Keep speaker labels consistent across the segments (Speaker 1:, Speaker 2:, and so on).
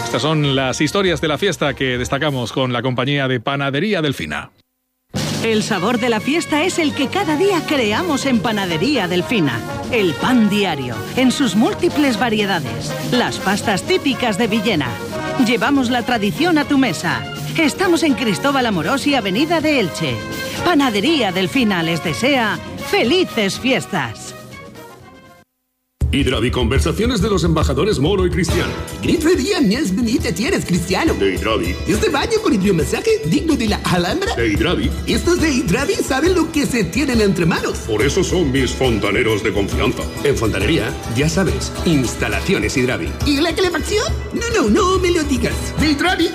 Speaker 1: Estas son las historias de la fiesta que destacamos con la compañía de Panadería Delfina.
Speaker 2: El sabor de la fiesta es el que cada día creamos en Panadería Delfina. El pan diario, en sus múltiples variedades. Las pastas típicas de Villena. Llevamos la tradición a tu mesa. Estamos en Cristóbal Amorós y Avenida de Elche. Panadería Delfina les desea felices fiestas.
Speaker 3: Hidravi, conversaciones de los embajadores Moro y Cristiano.
Speaker 4: Grito día más bonita tienes, Cristiano.
Speaker 3: De Hidravi.
Speaker 4: Este baño con hidromasaje digno de la Alhambra.
Speaker 3: De Hidravi.
Speaker 4: Estos de Hidravi saben lo que se tienen entre manos.
Speaker 3: Por eso son mis fontaneros de confianza. En fontanería, ya sabes, instalaciones Hidravi.
Speaker 4: ¿Y la calefacción? No me lo digas. De Hidravi.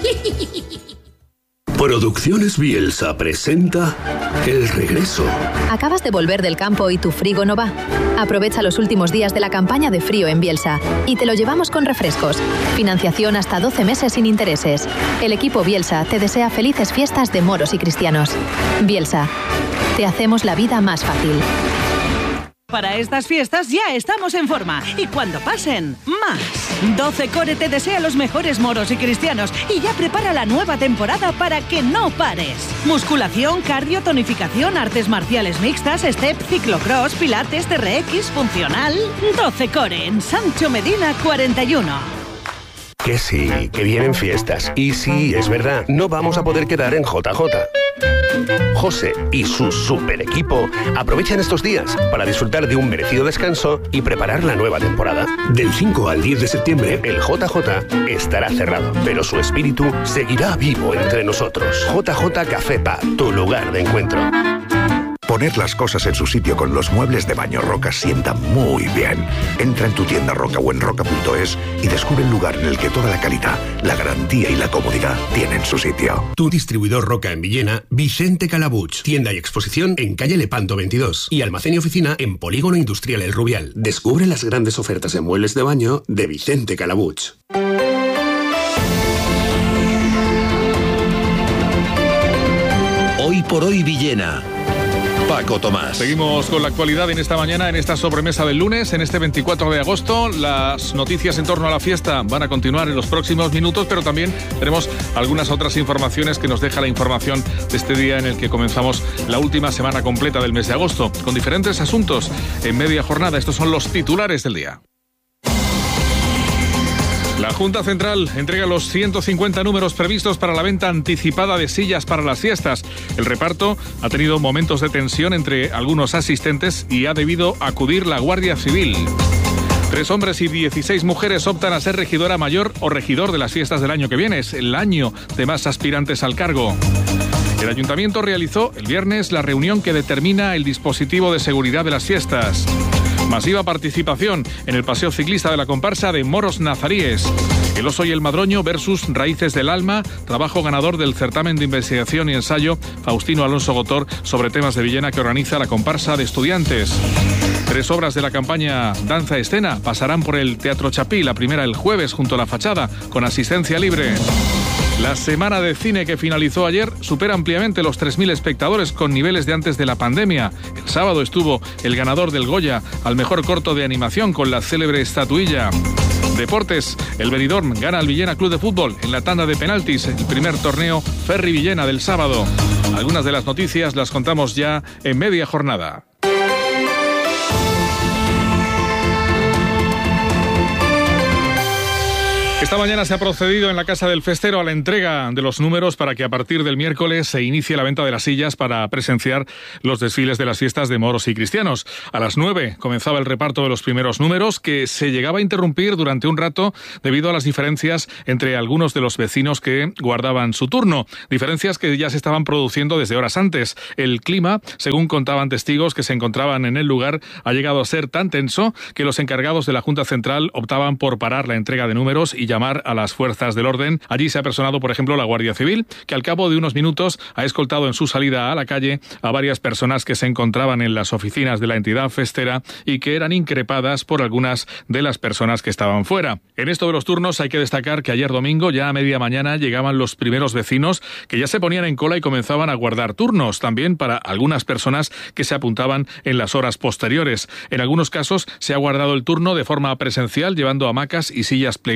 Speaker 3: Producciones Bielsa presenta El Regreso.
Speaker 5: ¿Acabas de volver del campo y tu frigo no va? Aprovecha los últimos días de la campaña de frío en Bielsa y te lo llevamos con refrescos. Financiación hasta 12 meses sin intereses. El equipo Bielsa te desea felices fiestas de moros y cristianos. Bielsa, te hacemos la vida más fácil.
Speaker 2: Para estas fiestas ya estamos en forma. Y cuando pasen, más. 12 Core te desea los mejores moros y cristianos. Y ya prepara la nueva temporada para que no pares. Musculación, cardio, tonificación, artes marciales mixtas, step, ciclocross, pilates, TRX, funcional. 12 Core en Sancho Medina 41.
Speaker 6: Que sí, que vienen fiestas. Y sí, es verdad, no vamos a poder quedar en JJ. José y su super equipo aprovechan estos días para disfrutar de un merecido descanso y preparar la nueva temporada.
Speaker 3: Del 5 al 10 de septiembre,
Speaker 6: el JJ estará cerrado, pero su espíritu seguirá vivo entre nosotros. JJ Café Pa, tu lugar de encuentro.
Speaker 7: Poner las cosas en su sitio con los muebles de Baño Roca sienta muy bien. Entra en tu tienda Roca o en roca.es y descubre el lugar en el que toda la calidad, la garantía y la comodidad tienen su sitio.
Speaker 3: Tu distribuidor Roca en Villena, Vicente Calabuch. Tienda y exposición en calle Lepanto 22 y almacén y oficina en Polígono Industrial El Rubial. Descubre las grandes ofertas en muebles de baño de Vicente Calabuch.
Speaker 8: Hoy por hoy Villena. Paco Tomás.
Speaker 1: Seguimos con la actualidad en esta mañana, en esta sobremesa del lunes, en este 24 de agosto. Las noticias en torno a la fiesta van a continuar en los próximos minutos, pero también tenemos algunas otras informaciones que nos deja la información de este día en el que comenzamos la última semana completa del mes de agosto, con diferentes asuntos en media jornada. Estos son los titulares del día. La Junta Central entrega los 150 números previstos para la venta anticipada de sillas para las fiestas. El reparto ha tenido momentos de tensión entre algunos asistentes y ha debido acudir la Guardia Civil. 3 hombres y 16 mujeres optan a ser regidora mayor o regidor de las fiestas del año que viene. Es el año de más aspirantes al cargo. El Ayuntamiento realizó el viernes la reunión que determina el dispositivo de seguridad de las fiestas. Masiva participación en el paseo ciclista de la comparsa de Moros Nazaríes. El Oso y el Madroño versus Raíces del Alma, trabajo ganador del certamen de investigación y ensayo Faustino Alonso Gotor sobre temas de Villena que organiza la comparsa de estudiantes. 3 obras de la campaña Danza Escena pasarán por el Teatro Chapí, la primera el jueves junto a la fachada, con asistencia libre. La semana de cine que finalizó ayer supera ampliamente los 3.000 espectadores con niveles de antes de la pandemia. El sábado estuvo el ganador del Goya al mejor corto de animación con la célebre estatuilla. Deportes, el Benidorm gana al Villena Club de Fútbol en la tanda de penaltis, el primer torneo Ferry Villena del sábado. Algunas de las noticias las contamos ya en media jornada. Esta mañana se ha procedido en la Casa del Festero a la entrega de los números para que a partir del miércoles se inicie la venta de las sillas para presenciar los desfiles de las fiestas de moros y cristianos. A las 9 comenzaba el reparto de los primeros números, que se llegaba a interrumpir durante un rato debido a las diferencias entre algunos de los vecinos que guardaban su turno. Diferencias que ya se estaban produciendo desde horas antes. El clima, según contaban testigos que se encontraban en el lugar, ha llegado a ser tan tenso que los encargados de la Junta Central optaban por parar la entrega de números y llamar a las fuerzas del orden. Allí se ha personado, por ejemplo, la Guardia Civil, que al cabo de unos minutos ha escoltado en su salida a la calle a varias personas que se encontraban en las oficinas de la entidad festera y que eran increpadas por algunas de las personas que estaban fuera. En esto de los turnos hay que destacar que ayer domingo, ya a media mañana, llegaban los primeros vecinos que ya se ponían en cola y comenzaban a guardar turnos, también para algunas personas que se apuntaban en las horas posteriores. En algunos casos se ha guardado el turno de forma presencial, llevando hamacas y sillas plegables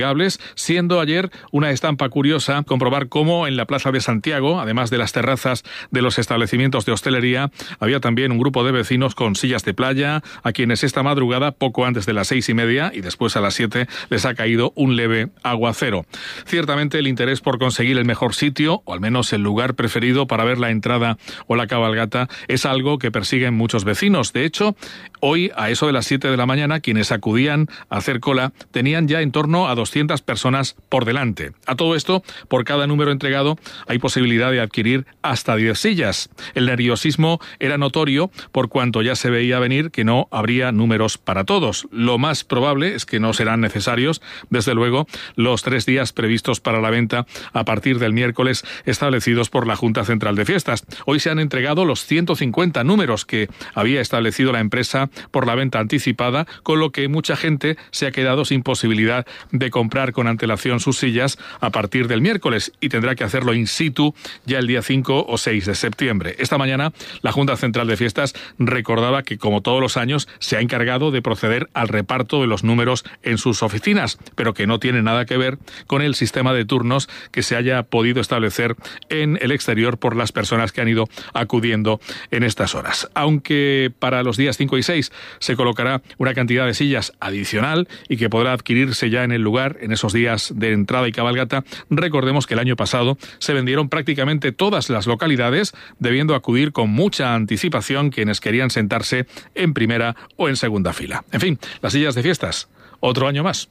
Speaker 1: siendo ayer una estampa curiosa comprobar cómo en la Plaza de Santiago, además de las terrazas de los establecimientos de hostelería, había también un grupo de vecinos con sillas de playa, a quienes esta madrugada, poco antes de las 6:30 y después a las 7, les ha caído un leve aguacero. Ciertamente el interés por conseguir el mejor sitio, o al menos el lugar preferido para ver la entrada o la cabalgata, es algo que persiguen muchos vecinos. De hecho, hoy, a eso de las 7 de la mañana, quienes acudían a hacer cola tenían ya en torno a 200 personas por delante. A todo esto, por cada número entregado, hay posibilidad de adquirir hasta 10 sillas. El nerviosismo era notorio por cuanto ya se veía venir que no habría números para todos. Lo más probable es que no serán necesarios, desde luego, los 3 días previstos para la venta a partir del miércoles establecidos por la Junta Central de Fiestas. Hoy se han entregado los 150 números que había establecido la empresa por la venta anticipada, con lo que mucha gente se ha quedado sin posibilidad de comprar con antelación sus sillas a partir del miércoles y tendrá que hacerlo in situ ya el día 5 o 6 de septiembre. Esta mañana la Junta Central de Fiestas recordaba que, como todos los años, se ha encargado de proceder al reparto de los números en sus oficinas, pero que no tiene nada que ver con el sistema de turnos que se haya podido establecer en el exterior por las personas que han ido acudiendo en estas horas. Aunque para los días 5 y 6 se colocará una cantidad de sillas adicional y que podrá adquirirse ya en el lugar en esos días de entrada y cabalgata, recordemos que el año pasado se vendieron prácticamente todas las localidades, debiendo acudir con mucha anticipación quienes querían sentarse en primera o en segunda fila. En fin, las sillas de fiestas, otro año más.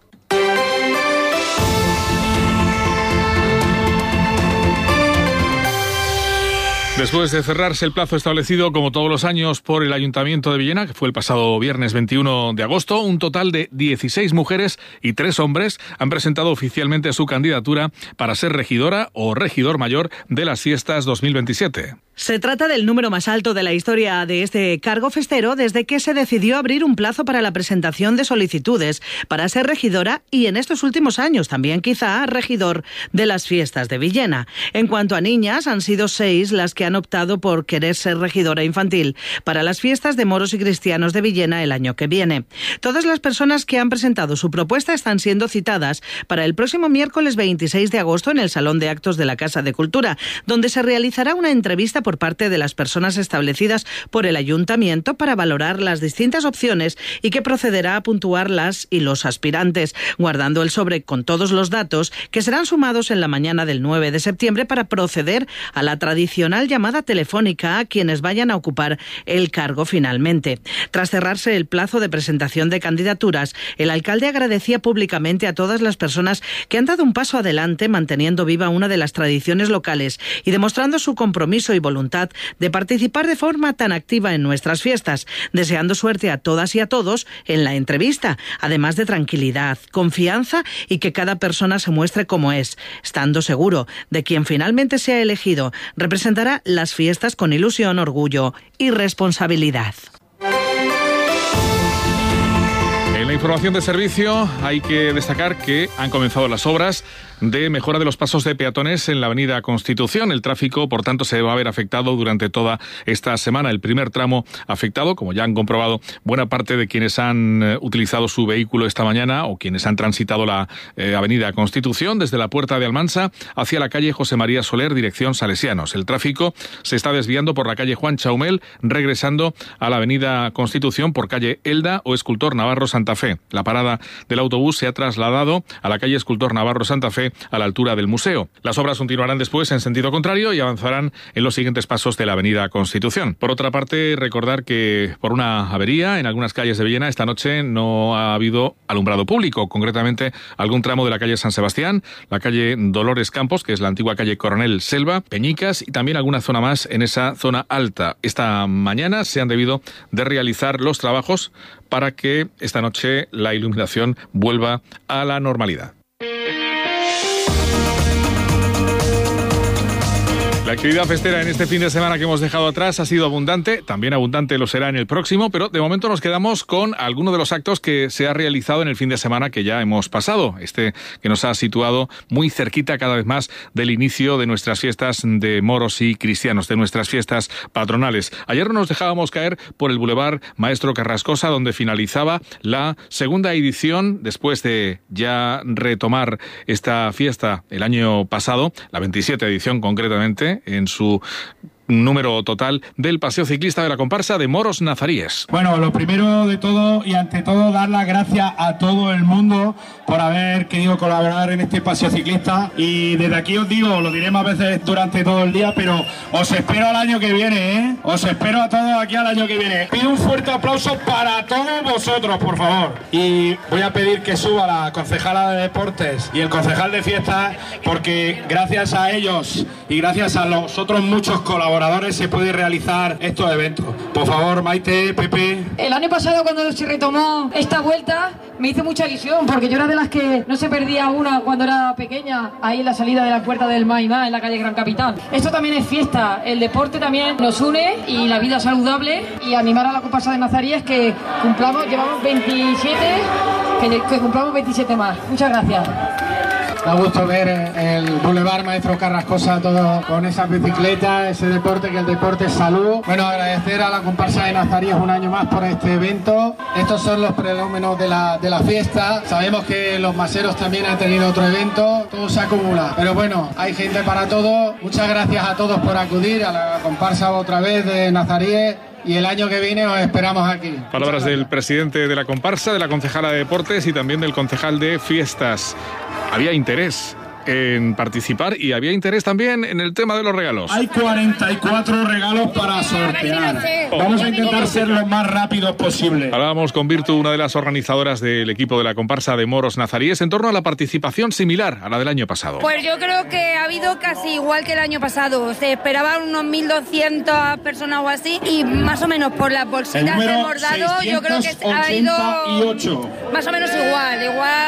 Speaker 1: Después de cerrarse el plazo establecido, como todos los años, por el Ayuntamiento de Villena, que fue el pasado viernes 21 de agosto, un total de 16 mujeres y 3 hombres han presentado oficialmente su candidatura para ser regidora o regidor mayor de las fiestas 2027.
Speaker 2: Se trata del número más alto de la historia de este cargo festero desde que se decidió abrir un plazo para la presentación de solicitudes para ser regidora y en estos últimos años también quizá regidor de las fiestas de Villena. En cuanto a niñas, han sido 6 las que han optado por querer ser regidora infantil para las fiestas de moros y cristianos de Villena el año que viene. Todas las personas que han presentado su propuesta están siendo citadas para el próximo miércoles 26 de agosto en el Salón de Actos de la Casa de Cultura, donde se realizará una entrevista por parte de las personas establecidas por el Ayuntamiento para valorar las distintas opciones y que procederá a puntuar las y los aspirantes, guardando el sobre con todos los datos que serán sumados en la mañana del 9 de septiembre para proceder a la tradicional llamada telefónica a quienes vayan a ocupar el cargo finalmente. Tras cerrarse el plazo de presentación de candidaturas, el alcalde agradecía públicamente a todas las personas que han dado un paso adelante manteniendo viva una de las tradiciones locales y demostrando su compromiso y voluntad de participar de forma tan activa en nuestras fiestas, deseando suerte a todas y a todos en la entrevista, además de tranquilidad, confianza y que cada persona se muestre como es, estando seguro de quien finalmente sea elegido representará las fiestas con ilusión, orgullo y responsabilidad.
Speaker 1: En la información de servicio hay que destacar que han comenzado las obras de mejora de los pasos de peatones en la avenida Constitución. El tráfico, por tanto, se va a ver afectado durante toda esta semana. El primer tramo afectado, como ya han comprobado buena parte de quienes han utilizado su vehículo esta mañana o quienes han transitado la avenida Constitución desde la Puerta de Almansa hacia la calle José María Soler, dirección Salesianos. El tráfico se está desviando por la calle Juan Chaumel, regresando a la avenida Constitución por calle Elda o Escultor Navarro Santa Fe. La parada del autobús se ha trasladado a la calle Escultor Navarro Santa Fe, a la altura del museo. Las obras continuarán después en sentido contrario y avanzarán en los siguientes pasos de la avenida Constitución. Por otra parte, recordar que por una avería en algunas calles de Villena esta noche no ha habido alumbrado público, concretamente algún tramo de la calle San Sebastián, la calle Dolores Campos, que es la antigua calle Coronel Selva, Peñicas y también alguna zona más en esa zona alta. Esta mañana se han debido de realizar los trabajos para que esta noche la iluminación vuelva a la normalidad. La actividad festera en este fin de semana que hemos dejado atrás ha sido abundante, también abundante lo será en el próximo, pero de momento nos quedamos con algunos de los actos que se ha realizado en el fin de semana que ya hemos pasado, que nos ha situado muy cerquita cada vez más del inicio de nuestras fiestas de moros y cristianos, de nuestras fiestas patronales. Ayer nos dejábamos caer por el Boulevard Maestro Carrascosa, donde finalizaba la segunda edición, después de ya retomar esta fiesta el año pasado, la 27 edición concretamente, en su número total del paseo ciclista de la comparsa de moros nazaríes.
Speaker 9: Bueno, lo primero de todo y ante todo dar las gracias a todo el mundo por haber querido colaborar en este paseo ciclista, y desde aquí os digo, lo diré más veces durante todo el día, pero os espero al año que viene, ¿eh? Os espero a todos aquí al año que viene. Pido un fuerte aplauso para todos vosotros, por favor. Y voy a pedir que suba la concejala de deportes y el concejal de fiestas, porque gracias a ellos y gracias a los otros muchos colaboradores se puede realizar estos eventos. Por favor, Maite, Pepe.
Speaker 10: El año pasado, cuando se retomó esta vuelta, me hizo mucha ilusión, porque yo era de las que no se perdía una cuando era pequeña, ahí en la salida de la puerta del Maimá, en la calle Gran Capital. Esto también es fiesta, el deporte también nos une, y la vida saludable, y animar a la comparsa de nazaríes que cumplamos, llevamos 27, que cumplamos 27 más. Muchas gracias.
Speaker 9: Da gusto ver el Boulevard Maestro Carrascosa todo con esas bicicletas, ese deporte, que el deporte es salud. Bueno, agradecer a la comparsa de nazaríes un año más por este evento. Estos son los preludios de la fiesta. Sabemos que los maseros también han tenido otro evento, todo se acumula. Pero bueno, hay gente para todo. Muchas gracias a todos por acudir a la comparsa otra vez de nazaríes. Y el año que viene os esperamos aquí.
Speaker 1: Palabras del presidente de la comparsa, de la concejala de deportes y también del concejal de fiestas. Había interés en participar y había interés también en el tema de los regalos.
Speaker 9: Hay 44 regalos para sortear. Vamos a intentar ser lo más rápidos posible.
Speaker 1: Hablábamos con Virtu, una de las organizadoras del equipo de la comparsa de moros nazaríes, en torno a la participación similar a la del año pasado.
Speaker 11: Pues yo creo que ha habido casi igual que el año pasado. Se esperaban unos 1.200 personas o así, y más o menos por las bolsitas que hemos dado, yo creo que ha ido más o menos igual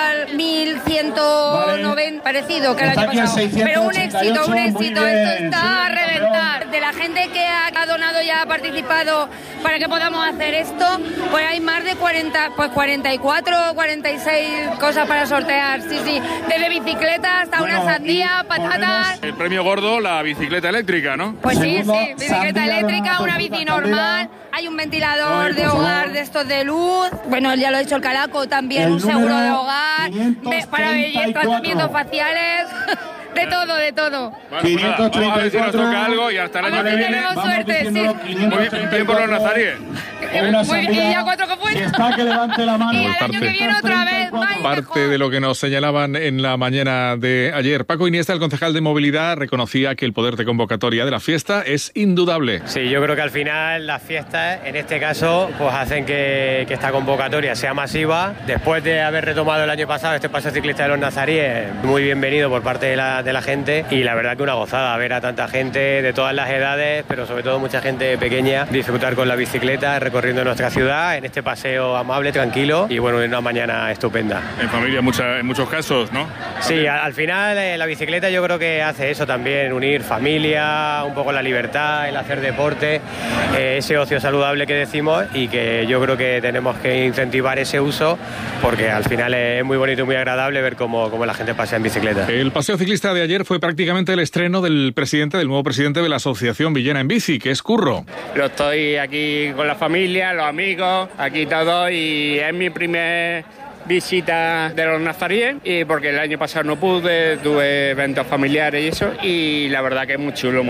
Speaker 11: 1.190, vale, parecido que el año pasado. Pero un éxito, esto está a reventar. De la gente que ha donado, ya ha participado para que podamos hacer esto, pues hay más de 44, 46 cosas para sortear. Sí, desde bicicletas hasta una sandía, patatas.
Speaker 1: El premio gordo, la bicicleta eléctrica, ¿no?
Speaker 11: Pues sí, bicicleta eléctrica, una bici normal. Hay un ventilador de hogar de estos de luz. Bueno, ya lo he dicho, el calaco también, un seguro de hogar, para tratamientos faciales. De todo.
Speaker 1: Bueno, vamos a ver si nos toca algo y hasta el año que viene.
Speaker 11: Tenemos suerte, sí.
Speaker 1: Muy bien por los nazaríes.
Speaker 11: Muy bien, y ya 4 que fue.
Speaker 9: Si está, que levante la mano.
Speaker 11: Y el año que viene otra vez.
Speaker 1: Parte de lo que nos señalaban en la mañana de ayer. Paco Iniesta, el concejal de movilidad, reconocía que el poder de convocatoria de la fiesta es indudable.
Speaker 12: Sí, yo creo que al final las fiestas, en este caso, pues hacen que esta convocatoria sea masiva. Después de haber retomado el año pasado este paseo ciclista de los nazaríes, muy bienvenido por parte de la gente, y la verdad que una gozada ver a tanta gente de todas las edades, pero sobre todo mucha gente pequeña, disfrutar con la bicicleta recorriendo nuestra ciudad en este paseo amable, tranquilo, y bueno, en una mañana estupenda.
Speaker 1: En familia en muchos casos, ¿no?
Speaker 12: Sí, al final la bicicleta yo creo que hace eso también, unir familia, un poco la libertad, el hacer deporte, ese ocio saludable que decimos, y que yo creo que tenemos que incentivar ese uso, porque al final es muy bonito y muy agradable ver cómo la gente pasea en bicicleta.
Speaker 1: El paseo ciclista de ayer fue prácticamente el estreno del nuevo presidente de la Asociación Villena en Bici, que es Curro.
Speaker 13: Yo estoy aquí con la familia, los amigos, aquí todos, y es mi primer visita de los nazaríes, y porque el año pasado no pude, tuve eventos familiares y eso, y la verdad que es muy chulo.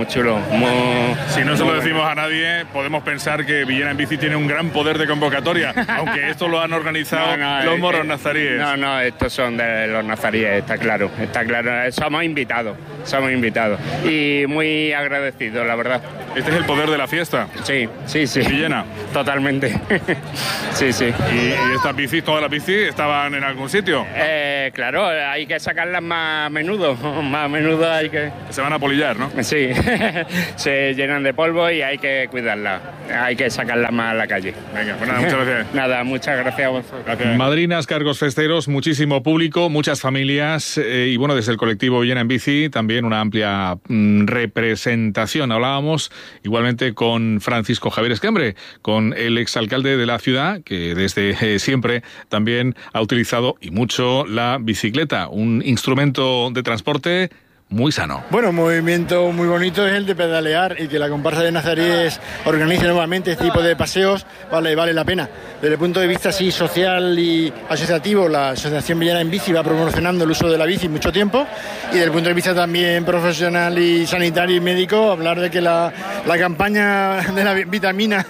Speaker 1: Si no se lo decimos a nadie, podemos pensar que Villena en Bici tiene un gran poder de convocatoria, aunque esto lo han organizado los moros nazaríes.
Speaker 13: No, estos son de los nazaríes, está claro, somos invitados, y muy agradecidos, la verdad.
Speaker 1: ¿Este es el poder de la fiesta?
Speaker 13: Sí.
Speaker 1: Villena.
Speaker 13: Totalmente. Sí.
Speaker 1: ¿Y estas bicis, todas las bicis, estaban estaban en algún sitio.
Speaker 13: Claro, hay que sacarlas más a menudo. Más a menudo hay que...
Speaker 1: Se van a polillar, ¿no?
Speaker 13: Sí, se llenan de polvo y hay que cuidarlas. Hay que sacarlas más a la calle.
Speaker 1: Venga, pues nada, muchas gracias.
Speaker 13: Nada, muchas gracias a vosotros.
Speaker 1: Gracias. Madrinas, cargos festeros, muchísimo público, muchas familias y bueno, desde el colectivo Villena en Bici también una amplia representación. Hablábamos igualmente con Francisco Javier Esquembre, con el exalcalde de la ciudad, que desde siempre también ha utilizado y mucho la bicicleta, un instrumento de transporte muy sano.
Speaker 14: Bueno, un movimiento muy bonito es el de pedalear, y que la comparsa de Nazaríes organice nuevamente este tipo de paseos vale la pena. Desde el punto de vista así social y asociativo, la Asociación Villena en Bici va promocionando el uso de la bici mucho tiempo, y desde el punto de vista también profesional y sanitario y médico, hablar de que la campaña de la vitamina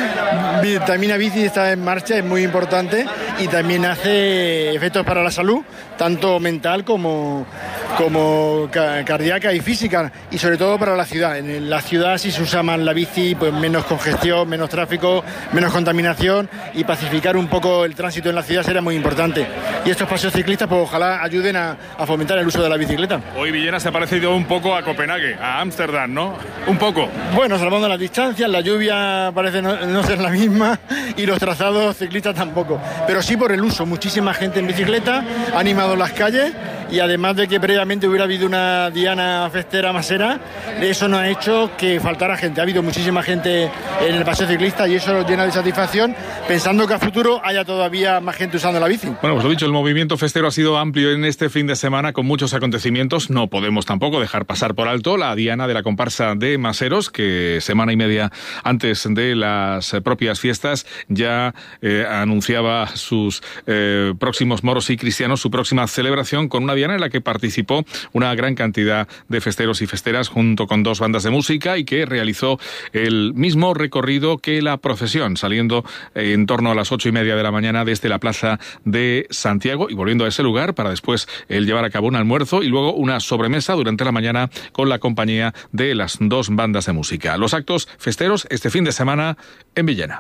Speaker 14: bici está en marcha es muy importante, y también hace efectos para la salud, tanto mental como cardíaca y física, y sobre todo para la ciudad. En la ciudad, si se usa más la bici, pues menos congestión, menos tráfico, menos contaminación, y pacificar un poco el tránsito en la ciudad será muy importante. Y estos paseos ciclistas pues ojalá ayuden a fomentar el uso de la bicicleta.
Speaker 1: Hoy Villena se ha parecido un poco a Copenhague, a Ámsterdam, ¿no? Un poco.
Speaker 14: Bueno, salvando las distancias, la lluvia parece no ser la misma, y los trazados ciclistas tampoco, pero sí por el uso. Muchísima gente en bicicleta ha animado las calles, y además de que previamente hubiera habido una diana festera masera, eso no ha hecho que faltara gente. Ha habido muchísima gente en el paseo ciclista, y eso nos llena de satisfacción, pensando que a futuro haya todavía más gente usando la bici.
Speaker 1: Bueno, pues lo dicho, el movimiento festero ha sido amplio en este fin de semana, con muchos acontecimientos. No podemos tampoco dejar pasar por alto la diana de la comparsa de Maseros, que semana y media antes de las propias fiestas ya anunciaba sus próximos moros y cristianos, su próxima celebración, con una diana en la que participó una gran cantidad de festeros y festeras junto con 2 bandas de música, y que realizó el mismo recorrido que la procesión, saliendo en torno a las 8:30 de la mañana desde la plaza de Santiago y volviendo a ese lugar para después llevar a cabo un almuerzo y luego una sobremesa durante la mañana con la compañía de las 2 bandas de música. Los actos festeros este fin de semana en Villena.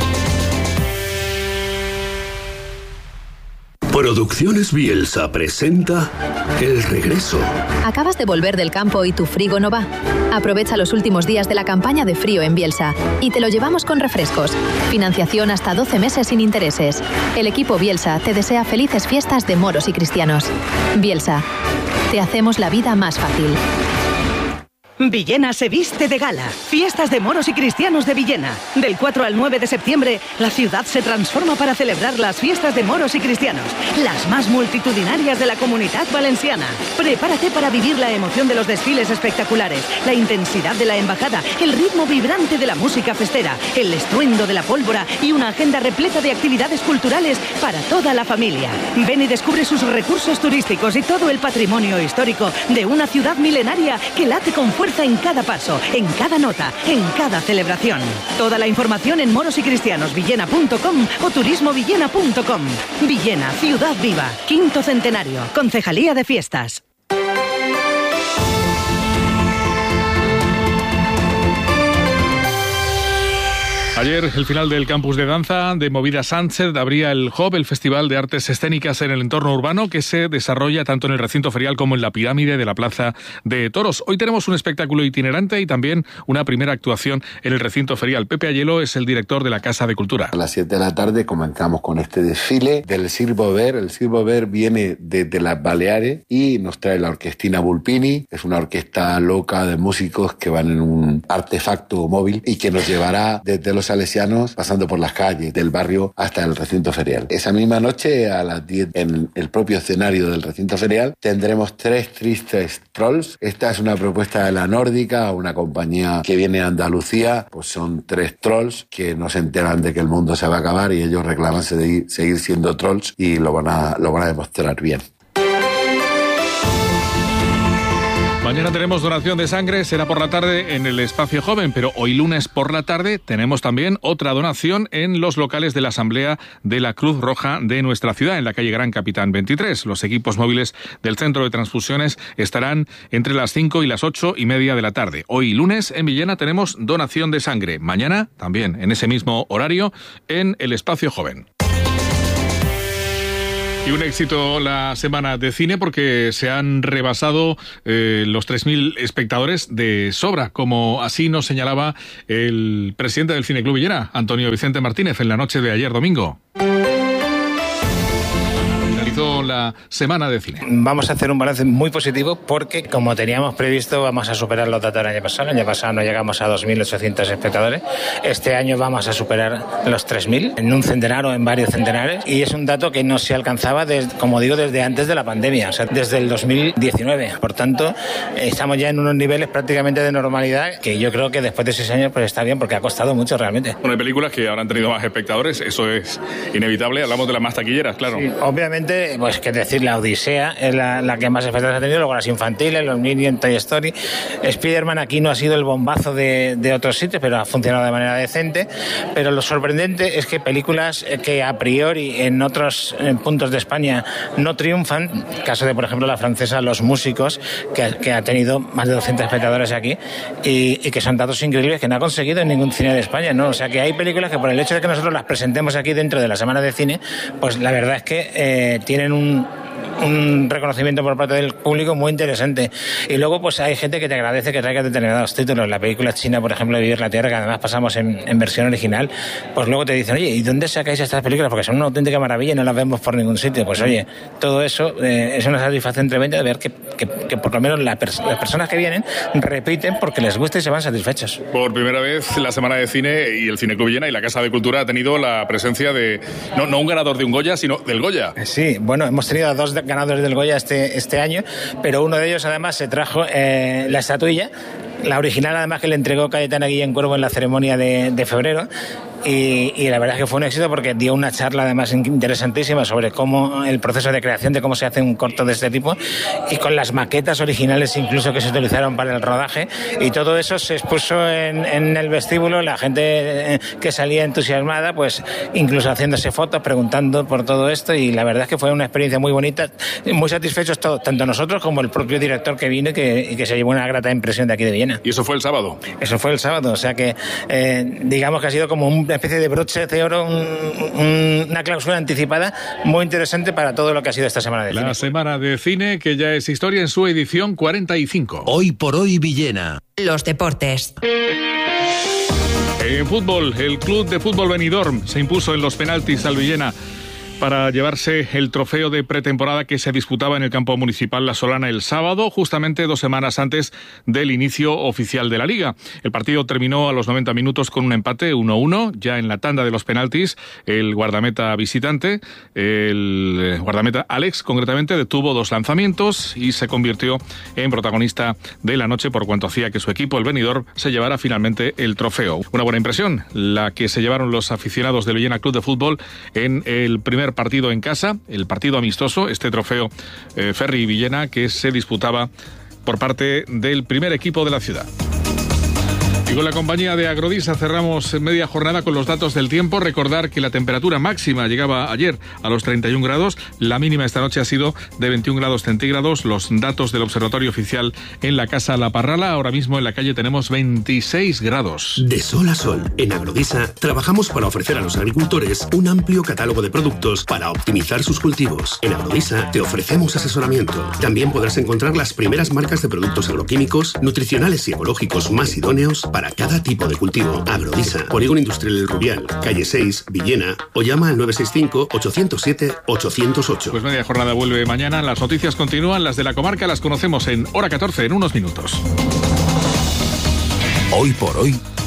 Speaker 3: Producciones Bielsa presenta El Regreso.
Speaker 5: ¿Acabas de volver del campo y tu frigo no va? Aprovecha los últimos días de la campaña de frío en Bielsa y te lo llevamos con refrescos. Financiación hasta 12 meses sin intereses. El equipo Bielsa te desea felices fiestas de moros y cristianos. Bielsa, te hacemos la vida más fácil.
Speaker 2: Villena se viste de gala. Fiestas de moros y cristianos de Villena. Del 4 al 9 de septiembre, la ciudad se transforma para celebrar las fiestas de moros y cristianos, las más multitudinarias de la Comunitat Valenciana. Prepárate para vivir la emoción de los desfiles espectaculares, la intensidad de la embajada, el ritmo vibrante de la música festera, el estruendo de la pólvora y una agenda repleta de actividades culturales para toda la familia. Ven y descubre sus recursos turísticos y todo el patrimonio histórico de una ciudad milenaria que late con fuerza en cada paso, en cada nota, en cada celebración. Toda la información en morosycristianosvillena.com o turismovillena.com. Villena, ciudad viva. 5º centenario. Concejalía de Fiestas.
Speaker 1: Ayer, el final del campus de danza de Movida Sunset abría el HOB, el Festival de Artes Escénicas en el entorno urbano, que se desarrolla tanto en el recinto ferial como en la pirámide de la Plaza de Toros. Hoy tenemos un espectáculo itinerante y también una primera actuación en el recinto ferial. Pepe Ayelo es el director de la Casa de Cultura.
Speaker 15: A las 7 de la tarde comenzamos con este desfile del Circo Ver. El Circo Ver viene desde las Baleares y nos trae la orquestina Bulpini. Es una orquesta loca de músicos que van en un artefacto móvil y que nos llevará desde los salesianos, pasando por las calles del barrio hasta el recinto ferial. Esa misma noche, a las 10, en el propio escenario del recinto ferial, tendremos 3 tristes trolls. Esta es una propuesta de la Nórdica, una compañía que viene a Andalucía. Pues son 3 trolls que no se enteran de que el mundo se va a acabar y ellos reclaman seguir siendo trolls, y lo van a demostrar bien.
Speaker 1: Mañana tenemos donación de sangre, será por la tarde en el Espacio Joven, pero hoy lunes por la tarde tenemos también otra donación en los locales de la Asamblea de la Cruz Roja de nuestra ciudad, en la calle Gran Capitán 23. Los equipos móviles del Centro de Transfusiones estarán entre las 5 y las 8:30 de la tarde. Hoy lunes en Villena tenemos donación de sangre. Mañana también en ese mismo horario en el Espacio Joven. Y un éxito la semana de cine porque se han rebasado los 3.000 espectadores de sobra, como así nos señalaba el presidente del Cine Club Villena, Antonio Vicente Martínez, en la noche de ayer domingo. La semana de cine.
Speaker 16: Vamos a hacer un balance muy positivo porque, como teníamos previsto, vamos a superar los datos del año pasado. El año pasado no llegamos a 2.800 espectadores. Este año vamos a superar los 3.000 en un centenar o en varios centenares, y es un dato que no se alcanzaba, como digo, desde antes de la pandemia, o sea, desde el 2019. Por tanto, estamos ya en unos niveles prácticamente de normalidad que yo creo que después de 6 años pues está bien, porque ha costado mucho realmente.
Speaker 1: Bueno, hay películas que habrán tenido más espectadores, eso es inevitable. Hablamos de las más taquilleras, claro.
Speaker 16: Sí, obviamente, pues que decir, la Odisea es la que más espectadores ha tenido, luego las infantiles, los Minions, Toy Story. Spider-Man aquí no ha sido el bombazo de otros sitios, pero ha funcionado de manera decente. Pero lo sorprendente es que películas que a priori en otros puntos de España no triunfan, caso de, por ejemplo, la francesa Los Músicos, que ha tenido más de 200 espectadores aquí, y que son datos increíbles que no ha conseguido en ningún cine de España, ¿no? O sea, que hay películas que, por el hecho de que nosotros las presentemos aquí dentro de la semana de cine, pues la verdad es que tienen un reconocimiento por parte del público muy interesante. Y luego pues hay gente que te agradece que traigas determinados títulos. La película china, por ejemplo, de Vivir la Tierra, que además pasamos en versión original, pues luego te dicen, oye, ¿y dónde sacáis estas películas? Porque son una auténtica maravilla y no las vemos por ningún sitio. Pues oye, todo eso es una satisfacción tremenda de ver que por lo menos las personas que vienen repiten porque les gusta y se van satisfechos.
Speaker 1: Por primera vez la Semana de Cine y el Cine Club Villena y la Casa de Cultura ha tenido la presencia de no un ganador de un Goya, sino del Goya.
Speaker 16: Sí, bueno, hemos tenido a 2 ganadores del Goya este año, pero uno de ellos además se trajo la estatuilla, la original además, que le entregó Cayetana Guillén Cuervo en la ceremonia de febrero. Y la verdad es que fue un éxito porque dio una charla además interesantísima sobre cómo el proceso de creación, de cómo se hace un corto de este tipo, y con las maquetas originales incluso que se utilizaron para el rodaje, y todo eso se expuso en el vestíbulo, la gente que salía entusiasmada, pues incluso haciéndose fotos, preguntando por todo esto, y la verdad es que fue una experiencia muy bonita, muy satisfechos todos, tanto nosotros como el propio director que vino y que se llevó una grata impresión de aquí de Villena.
Speaker 1: ¿Y eso fue el sábado?
Speaker 16: Eso fue el sábado, o sea que digamos que ha sido como una especie de broche de oro, una cláusula anticipada muy interesante para todo lo que ha sido esta semana de cine.
Speaker 1: La Semana de Cine, que ya es historia en su edición 45.
Speaker 8: Hoy por hoy Villena.
Speaker 2: Los deportes.
Speaker 1: En fútbol, el Club de Fútbol Benidorm se impuso en los penaltis al Villena para llevarse el trofeo de pretemporada que se disputaba en el campo municipal La Solana el sábado, justamente 2 semanas antes del inicio oficial de la Liga. El partido terminó a los 90 minutos con un empate 1-1, ya en la tanda de los penaltis. El guardameta visitante, el guardameta Alex, concretamente, detuvo 2 lanzamientos y se convirtió en protagonista de la noche por cuanto hacía que su equipo, el Benidorm, se llevara finalmente el trofeo. Una buena impresión la que se llevaron los aficionados del Villena Club de Fútbol en el primer partido en casa, el partido amistoso, este trofeo Ferri Villena, que se disputaba por parte del primer equipo de la ciudad. Y con la compañía de Agrodisa cerramos media jornada con los datos del tiempo. Recordar que la temperatura máxima llegaba ayer a los 31 grados, la mínima esta noche ha sido de 21 grados centígrados. Los datos del Observatorio Oficial en la Casa La Parrala, ahora mismo en la calle tenemos 26 grados.
Speaker 3: De sol a sol, en Agrodisa trabajamos para ofrecer a los agricultores un amplio catálogo de productos para optimizar sus cultivos. En Agrodisa te ofrecemos asesoramiento. También podrás encontrar las primeras marcas de productos agroquímicos, nutricionales y ecológicos más idóneos para cada tipo de cultivo. Agrodisa, Polígono Industrial El Rubial, calle 6, Villena, o llama al 965-807-808.
Speaker 1: Pues media jornada vuelve mañana. Las noticias continúan, las de la comarca las conocemos en hora 14, en unos minutos.
Speaker 8: Hoy por hoy